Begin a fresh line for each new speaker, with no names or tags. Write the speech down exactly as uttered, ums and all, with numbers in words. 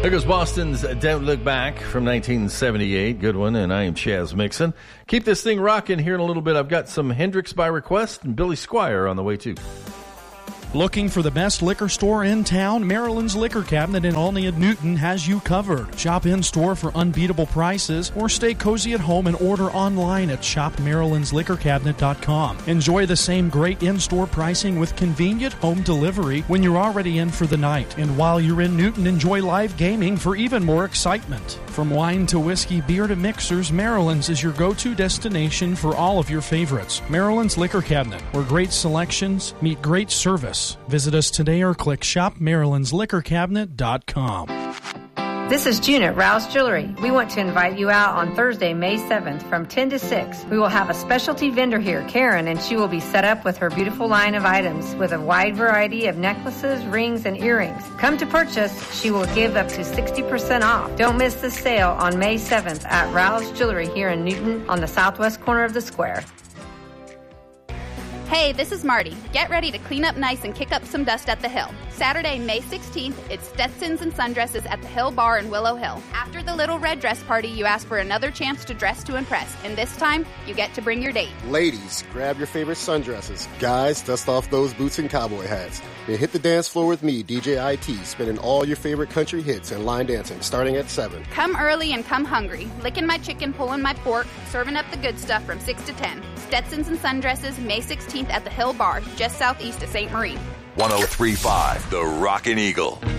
There goes Boston's Don't Look Back from nineteen seventy-eight. Good one, and I am Chaz Mixon. Keep this thing rocking here in a little bit. I've got some Hendrix by request and Billy Squier on the way, too.
Looking for the best liquor store in town? Maryland's Liquor Cabinet in Olney and Newton has you covered. Shop in-store for unbeatable prices or stay cozy at home and order online at shop marylands liquor cabinet dot com. Enjoy the same great in-store pricing with convenient home delivery when you're already in for the night. And while you're in Newton, enjoy live gaming for even more excitement. From wine to whiskey, beer to mixers, Maryland's is your go-to destination for all of your favorites. Maryland's Liquor Cabinet, where great selections meet great service. Visit us today or click shop marylands liquor cabinet dot com.
This is June at Rouse Jewelry. We want to invite you out on Thursday, May seventh from ten to six. We will have a specialty vendor here, Karen, and she will be set up with her beautiful line of items with a wide variety of necklaces, rings, and earrings. Come to purchase. She will give up to sixty percent off. Don't miss the sale on May seventh at Rouse Jewelry here in Newton on the southwest corner of the square.
Hey, this is Marty. Get ready to clean up nice and kick up some dust at the Hill. Saturday, May sixteenth, it's Stetsons and Sundresses at the Hill Bar in Willow Hill. After the little red dress party, you ask for another chance to dress to impress, and this time, you get to bring your date.
Ladies, grab your favorite sundresses. Guys, dust off those boots and cowboy hats. And hit the dance floor with me, D J I T, spinning all your favorite country hits and line dancing, starting at seven.
Come early and come hungry. Licking my chicken, pulling my pork, serving up the good stuff from six to ten. Stetsons and Sundresses, May sixteenth at the Hill Bar, just southeast of Saint Marie.
one oh three point five, The Rockin' Eagle.